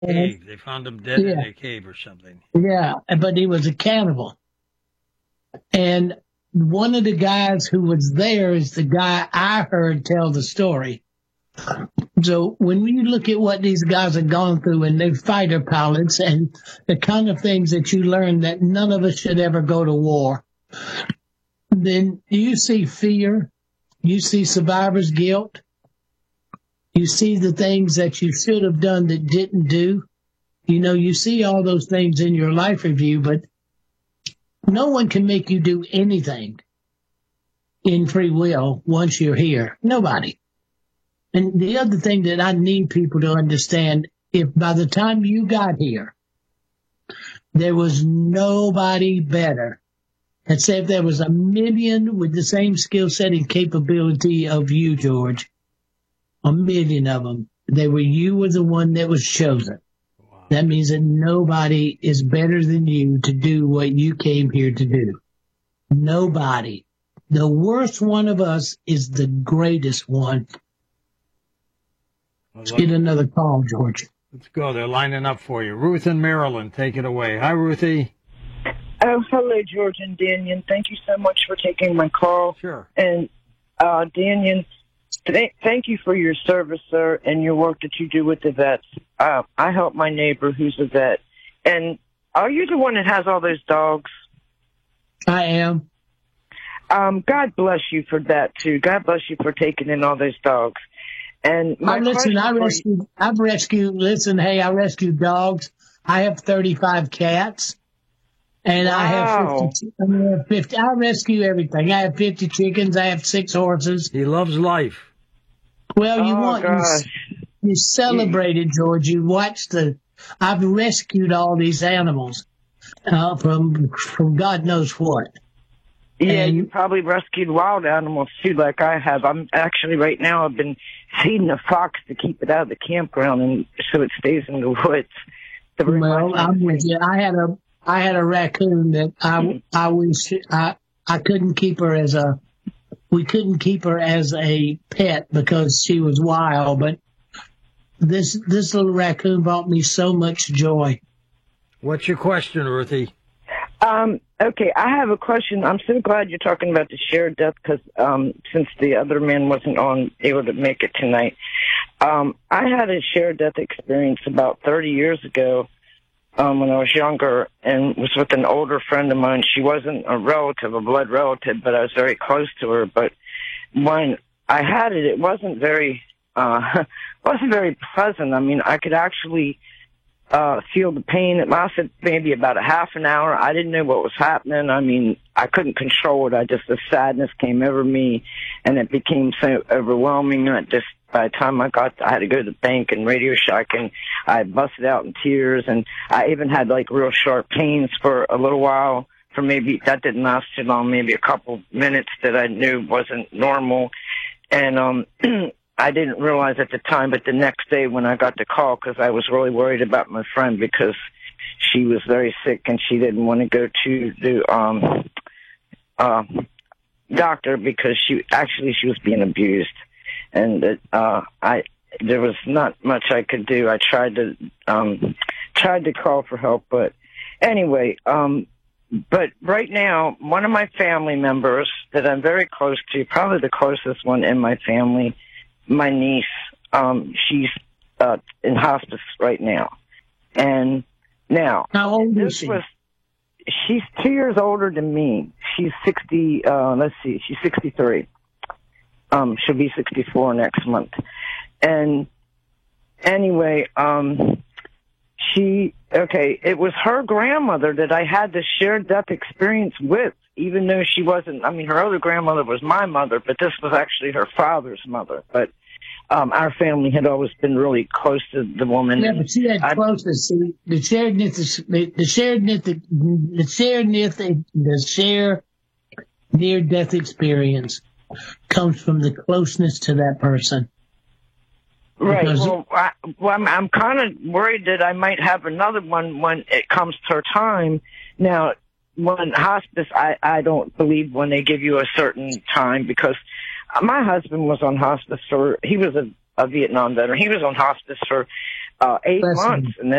cave. They found him dead in a cave or something. Yeah, but he was a cannibal. And one of the guys who was there is the guy I heard tell the story. So when you look at what these guys have gone through and they're fighter pilots and the kind of things that you learn that none of us should ever go to war, then you see fear, you see survivor's guilt, you see the things that you should have done that didn't do. You know, you see all those things in your life review, but no one can make you do anything in free will once you're here. Nobody. And the other thing that I need people to understand, if by the time you got here, there was nobody better, and say if there was 1 million with the same skill set and capability of you, George, 1 million of them, you were the one that was chosen. Wow. That means that nobody is better than you to do what you came here to do. Nobody. The worst one of us is the greatest one. Let's get another call, George. Let's go. They're lining up for you. Ruth in Maryland, take it away. Hi, Ruthie. Oh, hello, George and Daniel. Thank you so much for taking my call. Sure. And, Daniel, thank you for your service, sir, and your work that you do with the vets. I help my neighbor who's a vet. And are you the one that has all those dogs? I am. God bless you for that, too. God bless you for taking in all those dogs. And I rescue dogs. I have 35 cats. And wow. I have 50. I rescue everything. I have 50 chickens. I have 6 horses. He loves life. Well, you celebrate it, George. You watch I've rescued all these animals from God knows what. Yeah, you probably rescued wild animals, too, like I have. I'm actually, right now, I've been feeding a fox to keep it out of the campground and so it stays in the woods. Well, I'm with you. I had a raccoon that I couldn't keep her we couldn't keep her as a pet because she was wild, but this little raccoon brought me so much joy. What's your question, Ruthie? Okay, I have a question. I'm so glad you're talking about the shared death because since the other man wasn't able to make it tonight, I had a shared death experience about 30 years ago when I was younger and was with an older friend of mine. She wasn't a blood relative, but I was very close to her. But when I had it, it wasn't very pleasant. I mean, I could actually feel the pain. It lasted maybe about a half an hour. I didn't know what was happening. I mean, I couldn't control it. The sadness came over me, and it became so overwhelming. By the time I had to go to the bank and Radio Shack, and I busted out in tears, and I even had like real sharp pains for a little while. That didn't last too long, maybe a couple minutes that I knew wasn't normal, and I didn't realize at the time, but the next day when I got the call, because I was really worried about my friend because she was very sick and she didn't want to go to the doctor because she was being abused, and there was not much I could do. I tried to call for help, but anyway, but right now one of my family members that I'm very close to, probably the closest one in my family, my niece, she's in hospice right now. And now, how old is she? She's 2 years older than me. She's 60, she's 63. She'll be 64 next month. And anyway, it was her grandmother that I had this shared death experience with, even though she wasn't, her other grandmother was my mother, but this was actually her father's mother. But our family had always been really close to the woman. Yeah, but she had closeness. See, the shared near-death experience comes from the closeness to that person. Right. I'm kind of worried that I might have another one when it comes to her time. Now, when hospice, I don't believe when they give you a certain time, because my husband was on hospice he was a Vietnam veteran. He was on hospice for 8 Bless him. months, and then